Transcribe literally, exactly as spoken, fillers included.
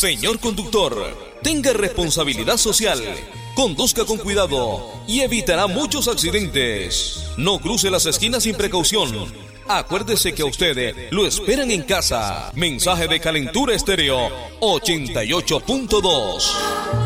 Señor conductor, tenga responsabilidad social, conduzca con cuidado y evitará muchos accidentes. No cruce las esquinas sin precaución. Acuérdese que a usted lo esperan en casa. Mensaje de Calentura Estéreo ochenta y ocho punto dos.